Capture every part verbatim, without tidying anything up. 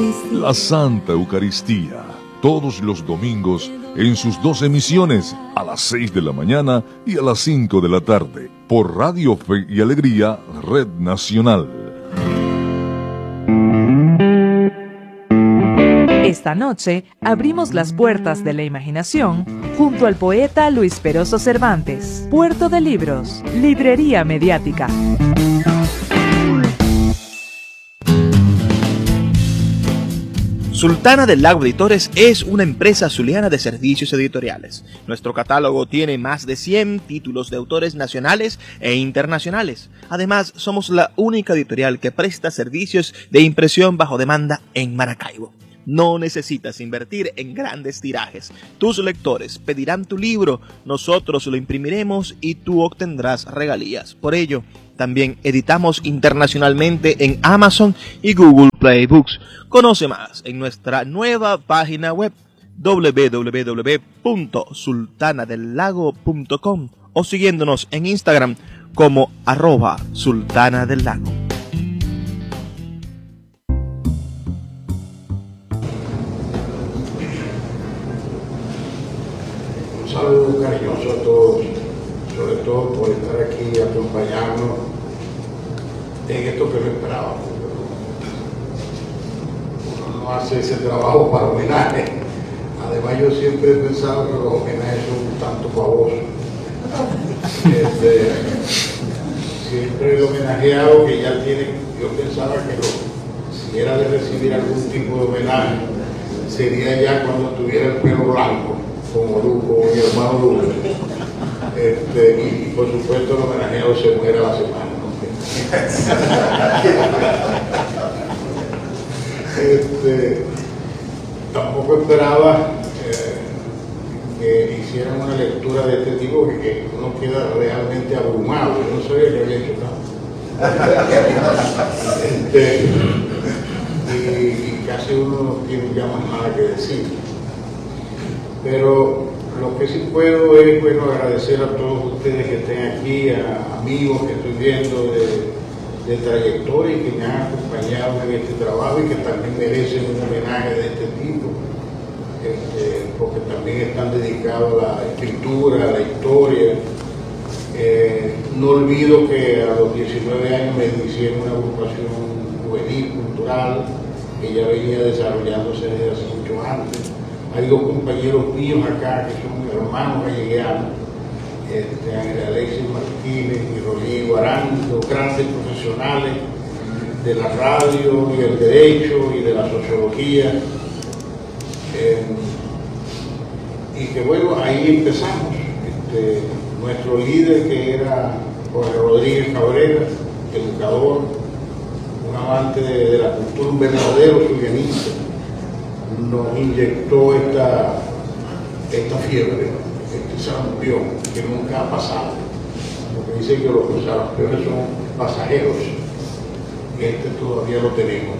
La Santa Eucaristía, todos los domingos en sus dos emisiones, a las seis de la mañana y a las cinco de la tarde, por Radio Fe y Alegría, Red Nacional. Esta noche abrimos las puertas de la imaginación junto al poeta Luis Peroso Cervantes. Puerto de Libros, Librería Mediática. Sultana del Lago Editores es una empresa zuliana de servicios editoriales. Nuestro catálogo tiene más de cien títulos de autores nacionales e internacionales. Además, somos la única editorial que presta servicios de impresión bajo demanda en Maracaibo. No necesitas invertir en grandes tirajes. Tus lectores pedirán tu libro, nosotros lo imprimiremos y tú obtendrás regalías. Por ello, también editamos internacionalmente en Amazon y Google Play Books. Conoce más en nuestra nueva página web doble u doble u doble u punto sultana del lago punto com o siguiéndonos en Instagram como arroba sultana del lago. Un saludo cariñoso a todos, sobre todo por estar aquí y acompañarnos en esto que no esperábamos. Uno no hace ese trabajo para homenaje. Además, yo siempre he pensado que los homenajes son un tanto pavosos. Este, siempre el homenajeado que ya tiene, yo pensaba que lo, si era de recibir algún tipo de homenaje, sería ya cuando tuviera el pelo blanco, como Luco, mi hermano Luco. Este, y, y por supuesto el homenajeado se muere a la semana, ¿no? este, tampoco esperaba eh, que hicieran una lectura de este tipo, que, que uno queda realmente abrumado. Yo no sabía que había hecho nada. este, y, y casi uno no tiene ya más nada que decir. Pero lo que sí puedo es, bueno, agradecer a todos ustedes que estén aquí, a amigos que estoy viendo de, de trayectoria y que me han acompañado en este trabajo y que también merecen un homenaje de este tipo, este, porque también están dedicados a la escritura, a la historia. Eh, no olvido que a los diecinueve años me inicié en una agrupación juvenil, cultural, que ya venía desarrollándose desde hace mucho antes. Hay dos compañeros míos acá que son hermanos galleguianos, este, Ángel Alexis Martínez y Rodrigo Arán, dos grandes profesionales de la radio y el derecho y de la sociología. Eh, y que bueno, ahí empezamos. Este, nuestro líder, que era Jorge Rodríguez Cabrera, educador, un amante de, de la cultura, un verdadero zulianista, nos inyectó esta, esta fiebre, este sarampión que nunca ha pasado, porque dicen que los sarampiones son pasajeros, y este todavía lo tenemos.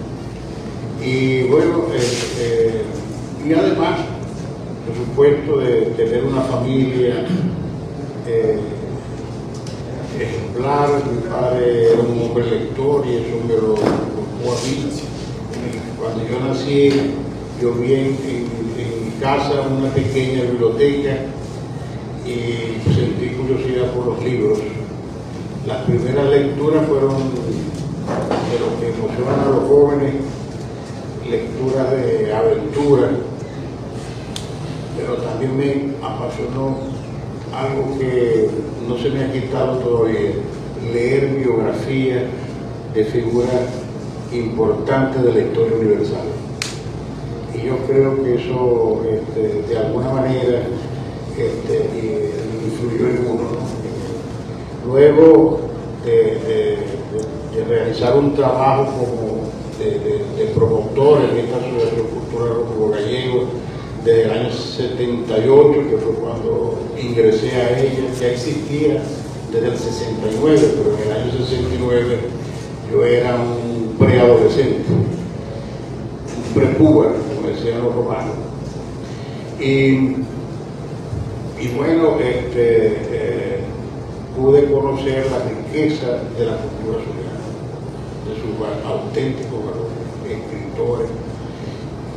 Y bueno, eh, eh, y además, por supuesto, de tener una familia eh, ejemplar. Mi padre era un hombre lector y eso me lo colocó a mí. Cuando yo nací, yo vi en, en, en mi casa una pequeña biblioteca y sentí curiosidad por los libros. Las primeras lecturas fueron de lo que emocionan a los jóvenes, lecturas de aventura, pero también me apasionó algo que no se me ha quitado todavía, leer biografías de figuras importantes de la historia universal. Y yo creo que eso este, de alguna manera este, influyó en uno, ¿no? Luego de, de, de, de realizar un trabajo como de, de, de promotor en esta Asociación Cultural Rómulo Gallego desde el año setenta y ocho, que fue cuando ingresé a ella. Ya existía desde el sesenta y nueve, pero en el año sesenta y nueve yo era un preadolescente, un prepúber, como decían los romanos. Y, y bueno, este, eh, pude conocer la riqueza de la cultura zuliana, de sus auténticos valores, escritores,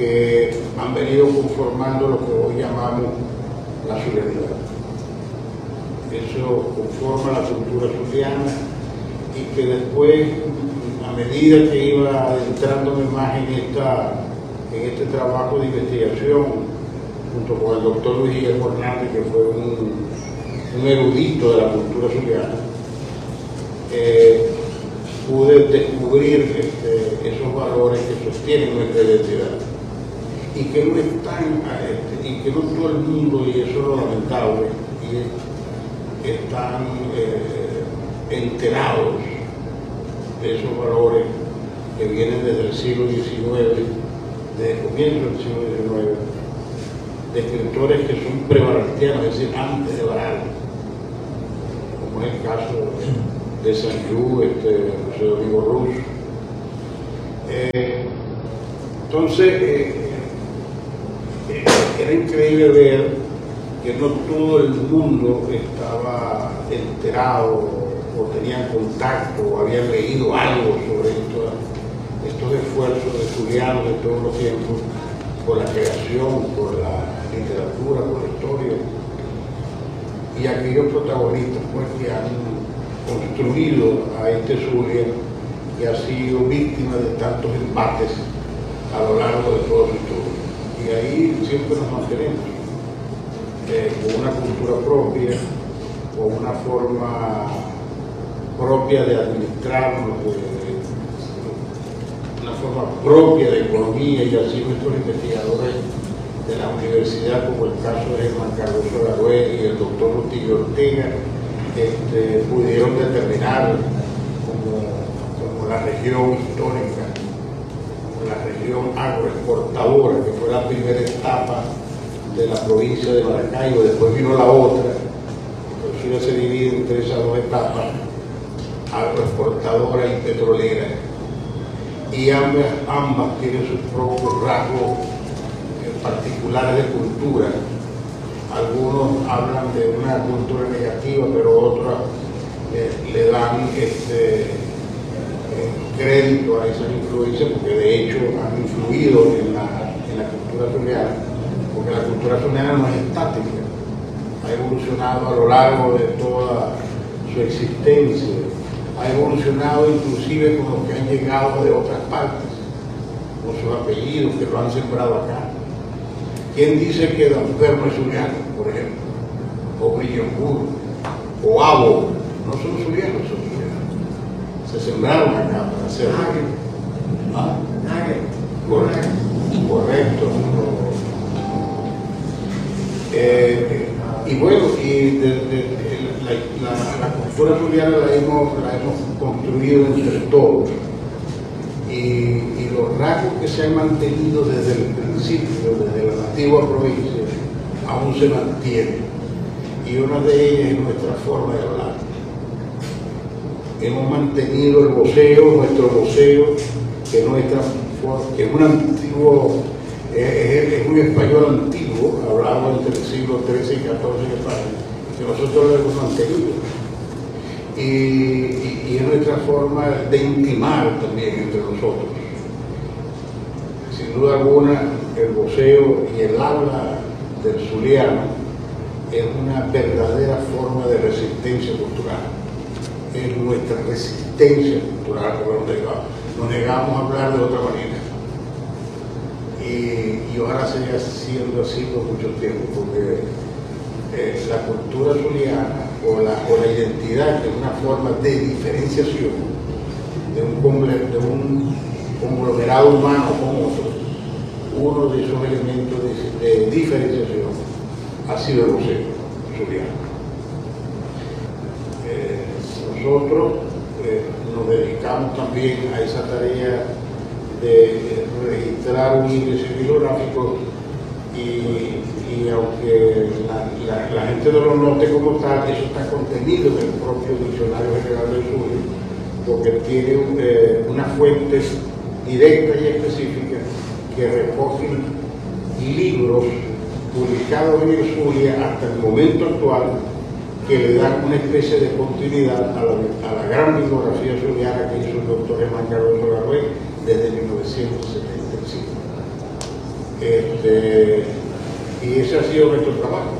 que han venido conformando lo que hoy llamamos la zulianidad. Eso conforma la cultura zuliana y que después, a medida que iba adentrándome más en, esta, en este trabajo de investigación, junto con el doctor Luis Guillermo Hernández, que fue un, un erudito de la cultura zuliana, eh, pude descubrir este, esos valores que sostienen nuestra identidad y que no están, este, y que no todo el mundo, y eso es lo lamentable, y están eh, enterados de esos valores que vienen desde el siglo diecinueve, desde el comienzo del siglo diecinueve, de escritores que son prevalentianos, es decir, antes de Baral, como es el caso de Sanjou, este, José Domingo Ruz. Eh, entonces, eh, eh, era increíble ver que no todo el mundo estaba enterado o tenían contacto o habían leído algo sobre esto, estos esfuerzos de zulianos de todos los tiempos por la creación, por la literatura, por la historia, y aquellos protagonistas pues, que han construido a este Zulia, que ha sido víctima de tantos embates a lo largo de toda su historia. Y ahí siempre nos mantenemos, eh, con una cultura propia, con una forma propia de administrarnos, de, de, una forma propia de economía, y así nuestros investigadores de la universidad, como el caso de Juan Carlos Solarue y el doctor Rutilio Ortega, este, pudieron determinar como, como la región histórica, la región agroexportadora, que fue la primera etapa de la provincia de Maracaibo. Después vino la otra, entonces se divide entre esas dos etapas, agroexportadora y petrolera, y ambas, ambas tienen sus propios rasgos eh, particulares de cultura. Algunos hablan de una cultura negativa, pero otros eh, le dan este, eh, crédito a esas influencias, porque de hecho han influido en la, en la cultura zuliana, porque la cultura zuliana no es estática, ha evolucionado a lo largo de toda su existencia, ha evolucionado inclusive con los que han llegado de otras partes, con sus apellidos que lo han sembrado acá. ¿Quién dice que Don Fermo es zuliano, por ejemplo? O Brillambur, o Abo, no son zulianos, son zulianos. Se sembraron acá para hacer. ¿Ah? Correcto. Correcto. Eh, y bueno, y de, de, de, la, la, la cultura zuliana la hemos, la hemos construido entre todos. Y, y los rasgos que se han mantenido desde el principio, desde la antigua provincia, aún se mantienen. Y una de ellas es nuestra forma de hablar. Hemos mantenido el voceo, nuestro voceo, que, nuestra, que es un antiguo, es, es un español antiguo, hablado entre el siglo trece y catorce en España, que nosotros lo hemos mantenido. Y, y, y es nuestra forma de intimar también entre nosotros. Sin duda alguna, el voceo y el habla del zuliano es una verdadera forma de resistencia cultural. Es nuestra resistencia cultural, porque nos negamos, nos negamos a hablar de otra manera. Y, y ojalá siga siendo así por mucho tiempo, porque eh, la cultura zuliana o la, o la identidad, que es una forma de diferenciación de un, de un conglomerado humano con otro, uno de esos elementos de, de diferenciación ha sido el voceo zuliano. Eh, nosotros eh, nos dedicamos también a esa tarea de registrar un índice bibliográfico, y, y aunque la, la, la gente no lo note como tal, eso está contenido en el propio Diccionario General del Zulia, porque tiene eh, unas fuentes directas y específicas que recogen libros publicados en el Zulia hasta el momento actual, que le dan una especie de continuidad a la, a la gran bibliografía zuliana que hizo el doctor Juan Carlos Solarue desde mil novecientos setenta y cinco. Este, y ese ha sido nuestro trabajo.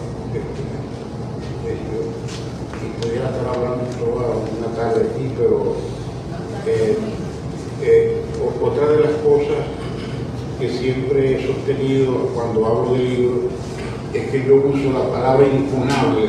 Y pudiera estar hablando toda una tarde aquí, pero eh, eh, otra de las cosas que siempre he sostenido cuando hablo de libros es que yo uso la palabra incunable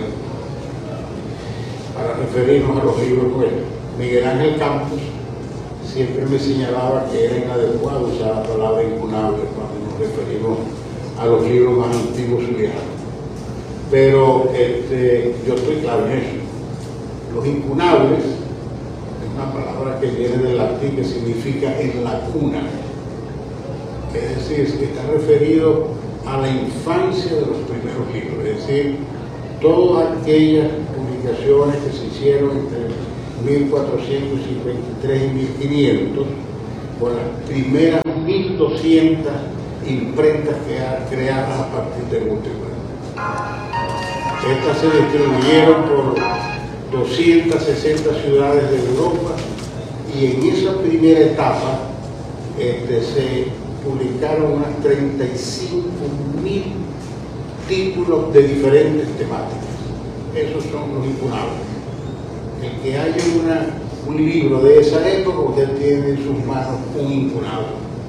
para referirnos a los libros nuestros. Miguel Ángel Campos siempre me señalaba que era inadecuado usar la palabra incunable cuando nos referimos a los libros más antiguos zulianos. Pero este, yo estoy claro en eso. Los incunables es una palabra que viene del latín que significa en la cuna. Es decir, que está referido a la infancia de los primeros libros, es decir, todas aquellas publicaciones que se hicieron entre mil cuatrocientos cincuenta y tres y mil quinientos, con las primeras mil doscientas imprentas que creadas a partir de Gutenberg. Estas se distribuyeron por doscientas sesenta ciudades de Europa y en esa primera etapa este, se publicaron unas treinta y cinco mil títulos de diferentes temáticas. Esos son los incunables. El que haya una, un libro de esa época, usted tiene en sus manos un incunable.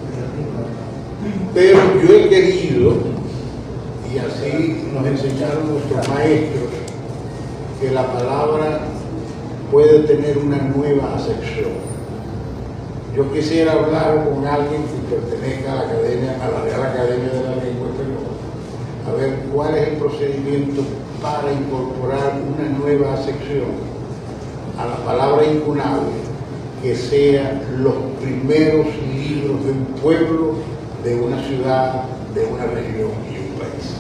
Pero yo he querido, y así nos enseñaron nuestros maestros, que la palabra puede tener una nueva acepción. Yo quisiera hablar con alguien que pertenezca a la academia, a la Real Academia de la Lengua Española, a ver cuál es el procedimiento para incorporar una nueva acepción a la palabra incunable, que sea los primeros libros de un pueblo, de una ciudad, de una región y un país.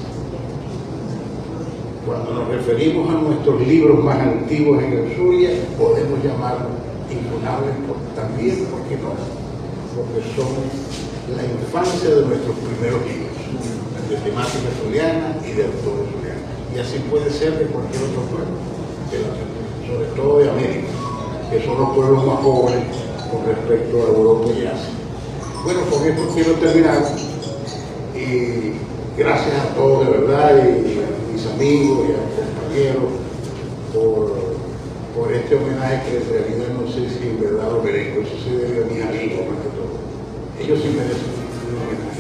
Cuando nos referimos a nuestros libros más antiguos en el Zulia, podemos llamarlos incunables también, ¿por qué no? Porque son la infancia de nuestros primeros libros, de temática zuliana y de autores zulianos. Y así puede ser de cualquier otro pueblo, sobre todo de América, que son los pueblos más jóvenes con respecto a Europa y Asia. Bueno, con esto quiero terminar. Y gracias a todos de verdad, y a mis amigos y a mis compañeros por por este homenaje que en realidad no sé si en verdad lo merezco. Eso se debe a mis amigos más que todo. Ellos sí merecen un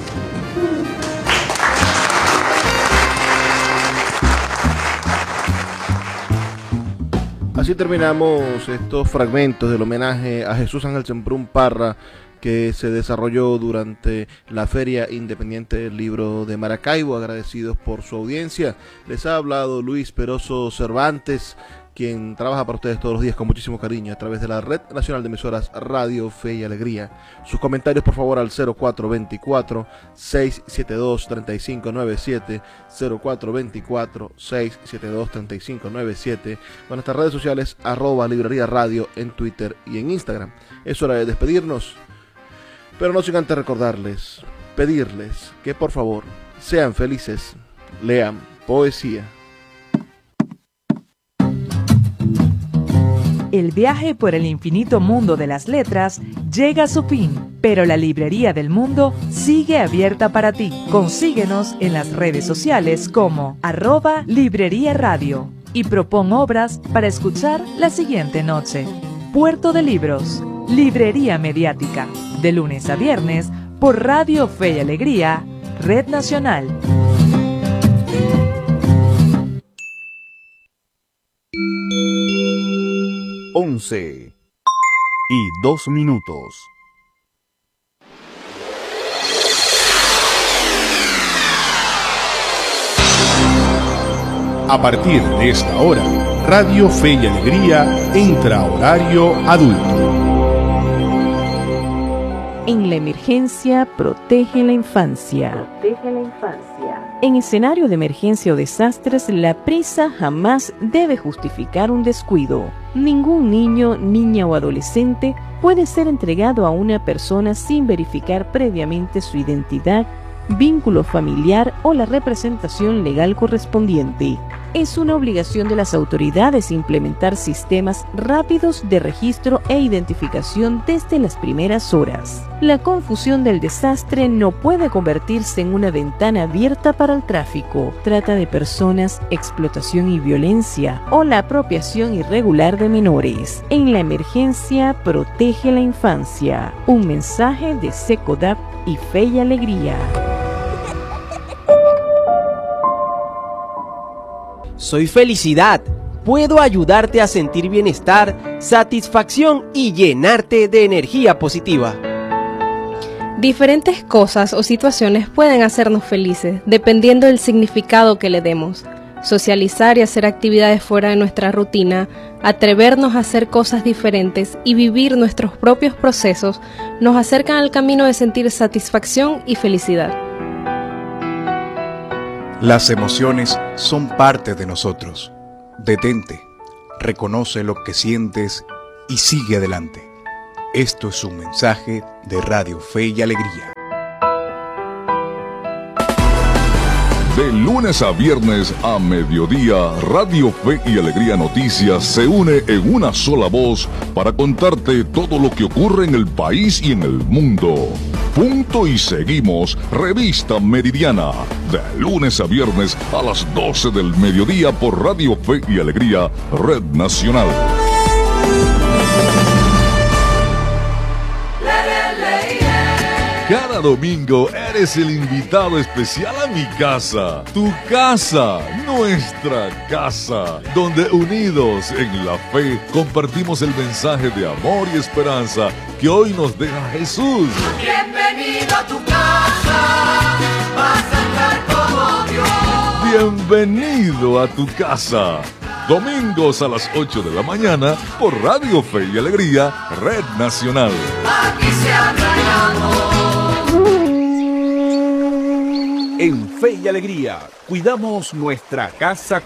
homenaje. Así terminamos estos fragmentos del homenaje a Jesús Ángel Semprún Parra, que se desarrolló durante la Feria Independiente del Libro de Maracaibo. Agradecidos por su audiencia. Les ha hablado Luis Peroso Cervantes, quien trabaja para ustedes todos los días con muchísimo cariño a través de la Red Nacional de Emisoras Radio Fe y Alegría. Sus comentarios, por favor, al cero cuatro dos cuatro, seis siete dos, tres cinco nueve siete, cero cuatro dos cuatro, seis siete dos, tres cinco nueve siete, con nuestras redes sociales, arroba Librería Radio en Twitter y en Instagram. Es hora de despedirnos, pero no sin antes recordarles, pedirles que por favor sean felices, lean poesía. El viaje por el infinito mundo de las letras llega a su fin, pero la Librería del Mundo sigue abierta para ti. Consíguenos en las redes sociales como arroba Librería Radio y propon obras para escuchar la siguiente noche. Puerto de Libros, Librería Mediática, de lunes a viernes por Radio Fe y Alegría, Red Nacional. once y dos minutos. A partir de esta hora, Radio Fe y Alegría entra a horario adulto. En la emergencia, protege la infancia. Protege la infancia. En escenario de emergencia o desastres, la prisa jamás debe justificar un descuido. Ningún niño, niña o adolescente puede ser entregado a una persona sin verificar previamente su identidad vínculo familiar o la representación legal correspondiente. Es una obligación de las autoridades implementar sistemas rápidos de registro e identificación desde las primeras horas. La confusión del desastre no puede convertirse en una ventana abierta para el tráfico, trata de personas, explotación y violencia o la apropiación irregular de menores. En la emergencia, protege la infancia. Un mensaje de SECODAP y Fe y Alegría. Soy felicidad. Puedo ayudarte a sentir bienestar, satisfacción y llenarte de energía positiva. Diferentes cosas o situaciones pueden hacernos felices, dependiendo del significado que le demos. Socializar y hacer actividades fuera de nuestra rutina, atrevernos a hacer cosas diferentes y vivir nuestros propios procesos nos acercan al camino de sentir satisfacción y felicidad. Las emociones son parte de nosotros. Detente, reconoce lo que sientes y sigue adelante. Esto es un mensaje de Radio Fe y Alegría. De lunes a viernes a mediodía, Radio Fe y Alegría Noticias se une en una sola voz para contarte todo lo que ocurre en el país y en el mundo. Punto y seguimos, Revista Meridiana, de lunes a viernes a las doce del mediodía por Radio Fe y Alegría, Red Nacional. Cada domingo eres el invitado especial a mi casa, tu casa, nuestra casa, donde unidos en la fe compartimos el mensaje de amor y esperanza que hoy nos deja Jesús. Bienvenido a tu casa, vas a estar como Dios. Bienvenido a tu casa. Domingos a las ocho de la mañana por Radio Fe y Alegría, Red Nacional. Aquí se arreglamos. En Fe y Alegría, cuidamos nuestra casa